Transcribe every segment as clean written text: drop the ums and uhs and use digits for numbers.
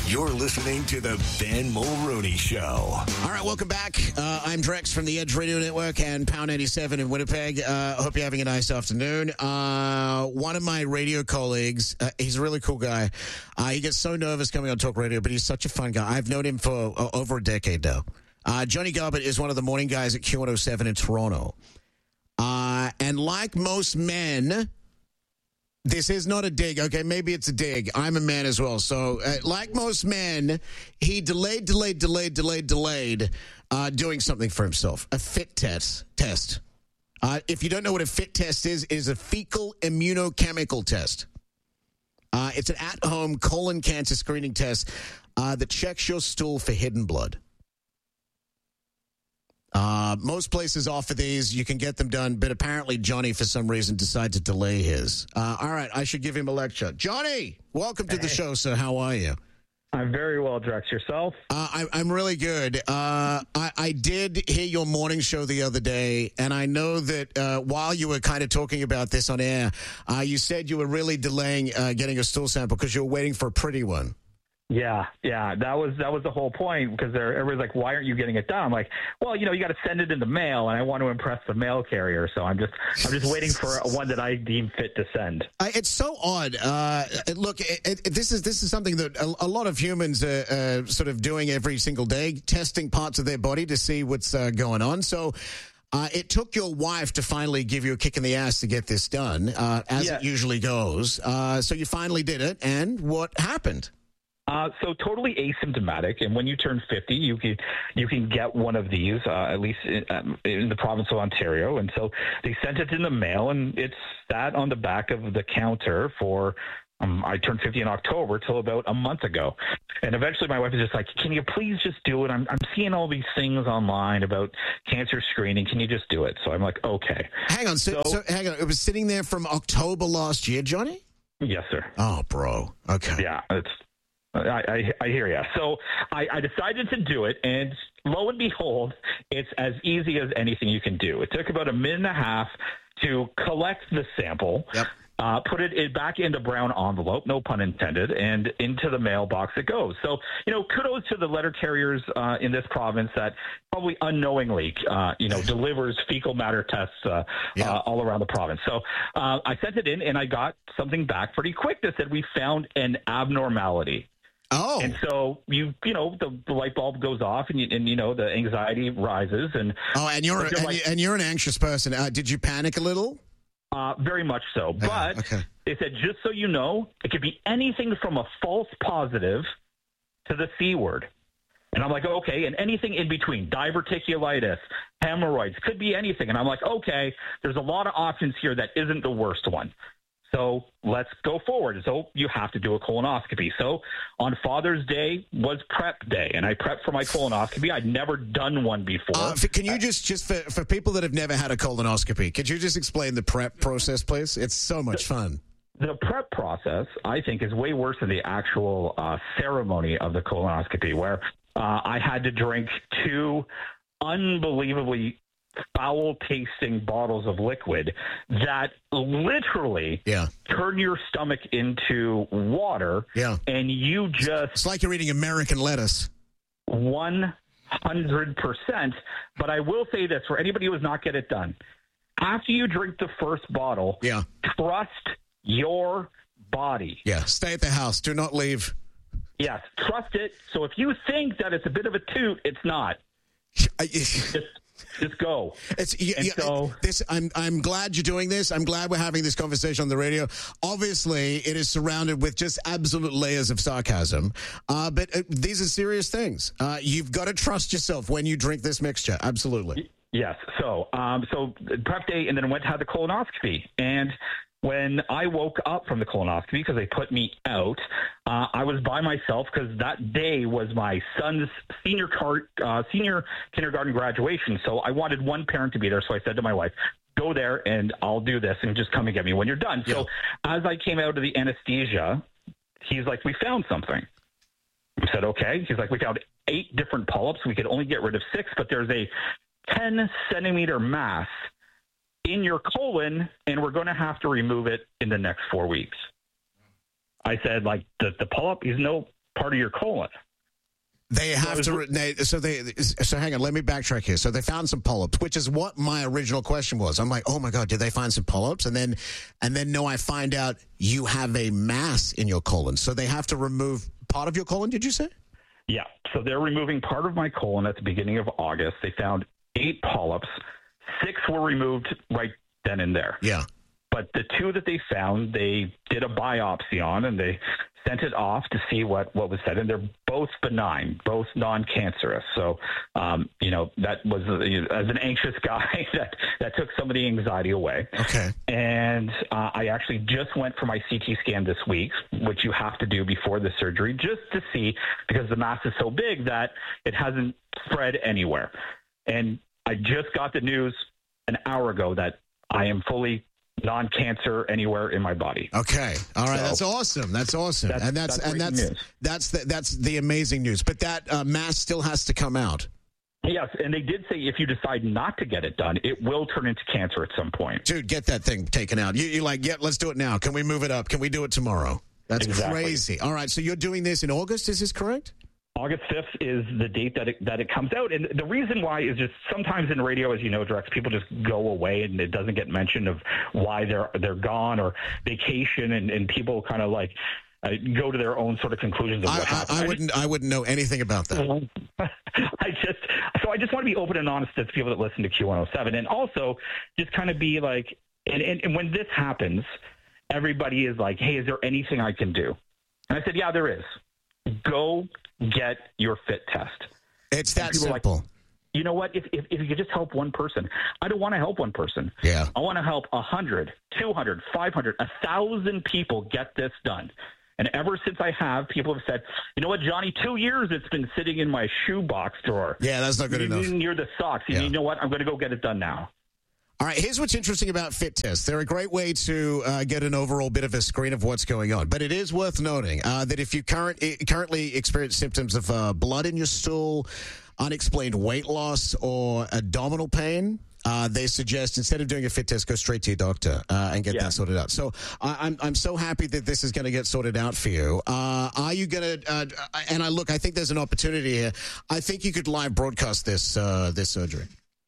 You're listening to the Ben Mulroney Show. All right, welcome back. I'm Drex from the Edge Radio Network and Pound 87 in Winnipeg. I hope you're having a nice afternoon. One of my radio colleagues, he's a really cool guy. He gets so nervous coming on talk radio, but he's such a fun guy. I've known him for over a decade now. Johnny Garbutt is one of the morning guys at Q107 in Toronto. And like most men... This is not a dig. Okay, maybe it's a dig. I'm a man as well. So, like most men, he delayed doing something for himself. A fit test. If you don't know what a fit test is, it is a fecal immunochemical test. It's an at-home colon cancer screening test that checks your stool for hidden blood. Most places offer these. You can get them done, but apparently Johnny, for some reason, decided to delay his. All right, I should give him a lecture. Johnny, welcome to the show, sir. How are you? I'm very well, Drex. Yourself? I'm really good. I did hear your morning show the other day, and I know that while you were kind of talking about this on air, you said you were really delaying getting a stool sample because you were waiting for a pretty one. Yeah, that was the whole point, because everybody's like, why aren't you getting it done? I'm like, well, you got to send it in the mail, and I want to impress the mail carrier, so I'm just waiting for one that I deem fit to send. It's so odd. Look, this is something that a lot of humans are sort of doing every single day, testing parts of their body to see what's going on. So it took your wife to finally give you a kick in the ass to get this done, as it usually goes. So you finally did it, and what happened? So totally asymptomatic, and when you turn 50, you can get one of these, at least in the province of Ontario. And so they sent it in the mail, and it sat on the back of the counter for. I turned 50 in October till about a month ago, and eventually my wife is just like, "Can you please just do it? I'm seeing all these things online about cancer screening. Can you just do it?" So I'm like, "Okay." Hang on, so hang on. It was sitting there from October last year, Johnny? Yes, sir. Oh, bro. Okay. Yeah, I hear you. So I decided to do it, and lo and behold, it's as easy as anything you can do. It took about a minute and a half to collect the sample, put it back into brown envelope, no pun intended, and into the mailbox it goes. So, kudos to the letter carriers in this province that probably unknowingly, delivers fecal matter tests all around the province. So I sent it in, and I got something back pretty quick that said we found an abnormality. Oh, and so the light bulb goes off, and the anxiety rises, and you're an anxious person. Did you panic a little? Very much so. But they said, just so you know, it could be anything from a false positive to the C word. And I'm like, okay, and anything in between, diverticulitis, hemorrhoids, could be anything. And I'm like, okay, there's a lot of options here that isn't the worst one. So let's go forward. So you have to do a colonoscopy. So on Father's Day was prep day, and I prepped for my colonoscopy. I'd never done one before. Can you just for people that have never had a colonoscopy, could you just explain the prep process, please? It's so much fun. The prep process, I think, is way worse than the actual ceremony of the colonoscopy, where I had to drink 2 unbelievably foul-tasting bottles of liquid that literally turn your stomach into water, and you just... It's like you're eating American lettuce. 100%. But I will say this, for anybody who has not get it done, after you drink the first bottle, trust your body. Yeah, stay at the house. Do not leave. Yes, trust it. So if you think that it's a bit of a toot, it's not. Just go. I'm glad you're doing this. I'm glad we're having this conversation on the radio. Obviously, it is surrounded with just absolute layers of sarcasm. But these are serious things. You've got to trust yourself when you drink this mixture. Absolutely. Yes. So prep day, and then went to have the colonoscopy. And when I woke up from the colonoscopy, because they put me out, I was by myself because that day was my son's senior kindergarten graduation. So I wanted one parent to be there. So I said to my wife, go there and I'll do this and just come and get me when you're done. Yeah. So as I came out of the anesthesia, he's like, we found something. I said, okay. He's like, we found 8 different polyps. We could only get rid of 6, but there's a 10-centimeter mass in your colon, and we're going to have to remove it in the next 4 weeks. I said, like, the polyp is no part of your colon. They have so hang on, let me backtrack here. So they found some polyps, which is what my original question was. I'm like, oh my God, did they find some polyps? And then no, I find out you have a mass in your colon. So they have to remove part of your colon, did you say? Yeah. So they're removing part of my colon at the beginning of August. They found 8 polyps. 6 were removed right then and there. Yeah. But the 2 that they found, they did a biopsy on, and they sent it off to see what was said. And they're both benign, both non-cancerous. So, that was, as an anxious guy, that took some of the anxiety away. Okay. And I actually just went for my CT scan this week, which you have to do before the surgery, just to see, because the mass is so big that it hasn't spread anywhere. And I just got the news an hour ago that I am fully non-cancer anywhere in my body. Okay. All right. So, that's awesome. That's the amazing news. But that mass still has to come out. Yes, and they did say if you decide not to get it done, it will turn into cancer at some point. Dude, get that thing taken out. You're like, yeah, let's do it now. Can we move it up? Can we do it tomorrow? That's exactly crazy. All right. So you're doing this in August. Is this correct? August 5th is the date that it comes out. And the reason why is just sometimes in radio, as you know, Drex, people just go away and it doesn't get mentioned of why they're gone or vacation, and people kind of like go to their own sort of conclusions of what happened. I wouldn't know anything about that. I just want to be open and honest to people that listen to Q107, and also just kind of be like, and when this happens, everybody is like, hey, is there anything I can do? And I said, yeah, there is. Go get your fit test. It's that simple. Like, you know what? If you could just help one person, I don't want to help one person. Yeah. I want to help 100, 200, 500, 1,000 people get this done. And ever since I have, people have said, you know what, Johnny, 2 years it's been sitting in my shoebox drawer. Yeah, that's not good enough. Near the socks. And you know what? I'm going to go get it done now. All right, here's what's interesting about fit tests. They're a great way to get an overall bit of a screen of what's going on. But it is worth noting that if you currently experience symptoms of blood in your stool, unexplained weight loss, or abdominal pain, they suggest instead of doing a fit test, go straight to your doctor and get that sorted out. So I'm so happy that this is going to get sorted out for you. Are you going to? I think there's an opportunity here. I think you could live broadcast this surgery.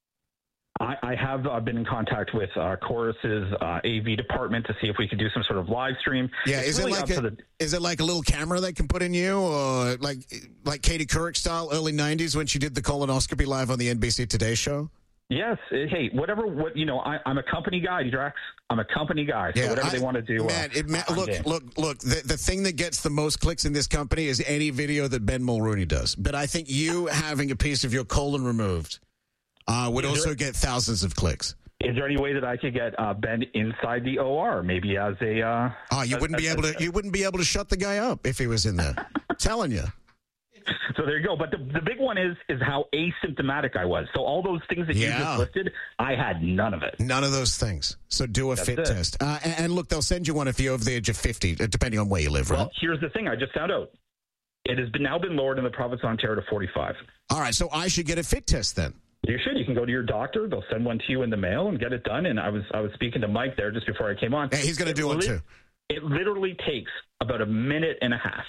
I have been in contact with Chorus's AV department to see if we could do some sort of live stream. Yeah, is it like a little camera they can put in you, or like Katie Couric style, early 90s when she did the colonoscopy live on the NBC Today show? Yes. Hey, I'm a company guy, Drax. I'm a company guy. So whatever they want to do. Look. The thing that gets the most clicks in this company is any video that Ben Mulrooney does. But I think you having a piece of your colon removed would also get thousands of clicks. Is there any way that I could get Ben inside the OR, maybe as a? You wouldn't be able to shut the guy up if he was in there. I'm telling you. So there you go. But the big one is how asymptomatic I was. So all those things that you just listed, I had none of it. None of those things. So do a fit test. And look, they'll send you one if you're over the age of 50, depending on where you live, right? Well, here's the thing. I just found out. It has now been lowered in the province of Ontario to 45. All right. So I should get a fit test then. You should. You can go to your doctor. They'll send one to you in the mail and get it done. And I was speaking to Mike there just before I came on. Hey, he's going to do one too. It literally takes about a minute and a half.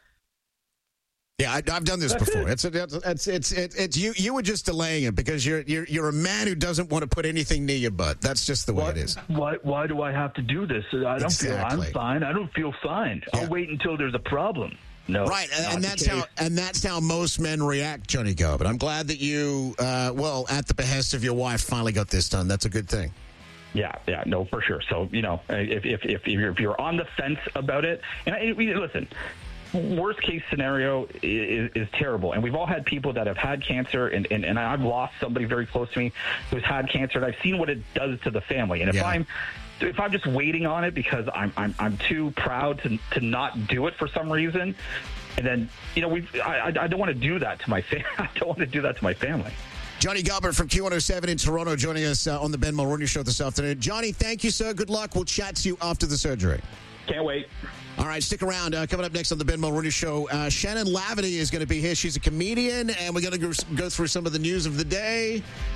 Yeah, I've done this before. It's you were just delaying it because you're a man who doesn't want to put anything near your butt. That's just the way it is. Why do I have to do this? I don't feel I'm fine. I don't feel fine. Yeah. I'll wait until there's a problem. No, right, and that's how most men react, Johnny Garbutt. I'm glad that you, at the behest of your wife, finally got this done. That's a good thing. Yeah, no, for sure. So if you're on the fence about it, and listen, worst case scenario is terrible, and we've all had people that have had cancer, and I've lost somebody very close to me who's had cancer, and I've seen what it does to the family, and if I'm just waiting on it because I'm too proud to not do it for some reason, and then I don't want to do that to my I don't want to do that to my family. Johnny Garbutt from Q107 in Toronto joining us on the Ben Mulrooney Show this afternoon. Johnny, thank you, sir. Good luck. We'll chat to you after the surgery. Can't wait. All right, stick around. Coming up next on the Ben Mulrooney Show, Shannon Laverty is going to be here. She's a comedian, and we're going to go through some of the news of the day.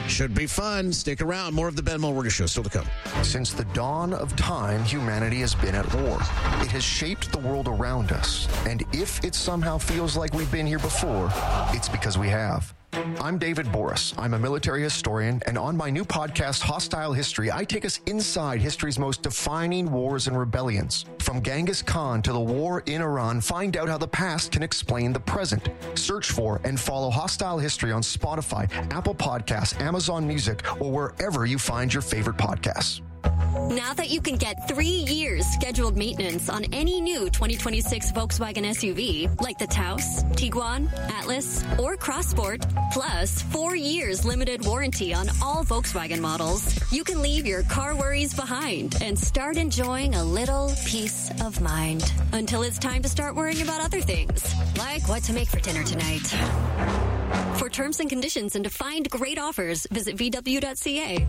Should be fun. Stick around. More of the Ben Mulroney Show still to come. Since the dawn of time, humanity has been at war. It has shaped the world around us. And if it somehow feels like we've been here before, it's because we have. I'm David Boris. I'm a military historian, and on my new podcast, Hostile History, I take us inside history's most defining wars and rebellions. From Genghis Khan to the war in Iran, find out how the past can explain the present. Search for and follow Hostile History on Spotify, Apple Podcasts, Amazon Music, or wherever you find your favorite podcasts. Now that you can get 3 years scheduled maintenance on any new 2026 Volkswagen SUV, like the Taos, Tiguan, Atlas, or Crossport, plus 4 years limited warranty on all Volkswagen models, you can leave your car worries behind and start enjoying a little peace of mind until it's time to start worrying about other things, like what to make for dinner tonight. For terms and conditions and to find great offers, visit VW.ca.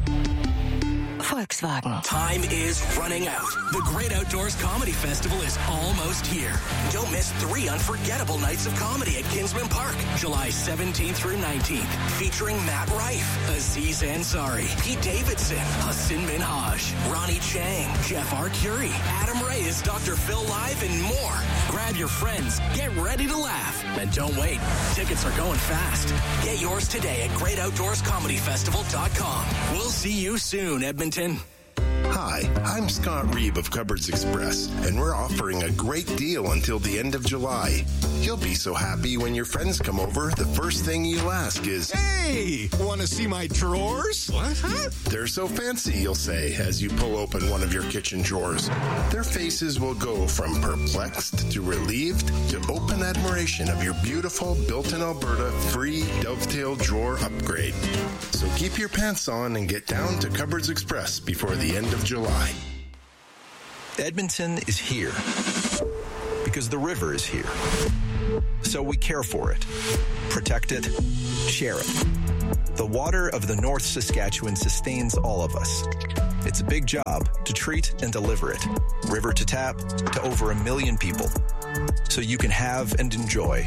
Volkswagen. Time is running out. The Great Outdoors Comedy Festival is almost here. Don't miss 3 unforgettable nights of comedy at Kinsman Park, July 17th through 19th, featuring Matt Rife, Aziz Ansari, Pete Davidson, Hassan Minhaj, Ronnie Chang, Jeff Arcuri, Adam Reyes, Dr. Phil Live, and more. Grab your friends, get ready to laugh, and don't wait. Tickets are going fast. Get yours today at GreatOutdoorsComedyFestival.com. We'll see you soon, Edmonton. Hi, I'm Scott Reeve of Cupboards Express, and we're offering a great deal until the end of July. You'll be so happy when your friends come over, the first thing you'll ask is, "Hey, want to see my drawers?" What? Huh? "They're so fancy," you'll say as you pull open one of your kitchen drawers. Their faces will go from perplexed to relieved to open admiration of your beautiful built-in Alberta free dovetail drawer upgrade. So keep your pants on and get down to Cupboards Express before the end of July. Edmonton is here because the river is here. So we care for it, protect it, share it. The water of the North Saskatchewan sustains all of us. It's a big job to treat and deliver it, river to tap, to over 1 million people, so you can have and enjoy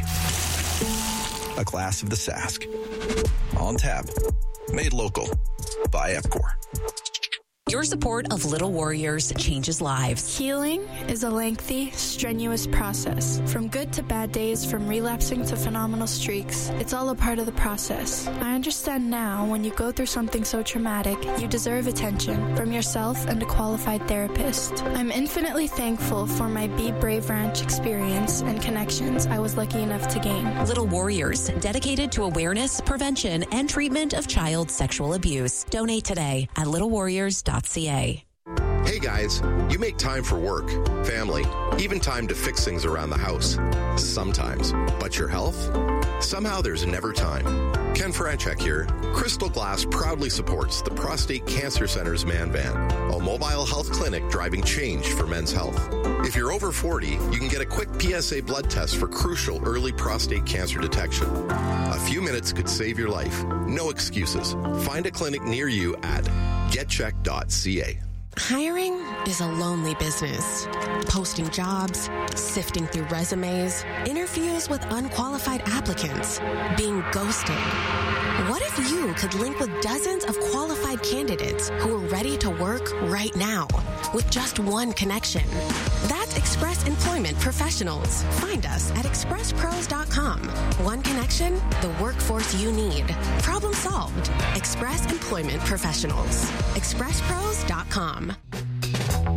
a glass of the Sask. On tap, made local by Epcor. Your support of Little Warriors changes lives. Healing is a lengthy, strenuous process. From good to bad days, from relapsing to phenomenal streaks, it's all a part of the process. I understand now when you go through something so traumatic, you deserve attention from yourself and a qualified therapist. I'm infinitely thankful for my Be Brave Ranch experience and connections I was lucky enough to gain. Little Warriors, dedicated to awareness, prevention, and treatment of child sexual abuse. Donate today at littlewarriors.ca. Hey guys, you make time for work, family, even time to fix things around the house. Sometimes. But your health? Somehow there's never time. Ken Franchek here. Crystal Glass proudly supports the Prostate Cancer Center's Man Van, a mobile health clinic driving change for men's health. If you're over 40, you can get a quick PSA blood test for crucial early prostate cancer detection. A few minutes could save your life. No excuses. Find a clinic near you at getcheck.ca. Hiring is a lonely business. Posting jobs, sifting through resumes, interviews with unqualified applicants, being ghosted. What if you could link with dozens of qualified candidates who are ready to work right now with just one connection? That's Express Employment Professionals. Find us at expresspros.com. One connection, the workforce you need. Problem solved. Express Employment Professionals. expresspros.com.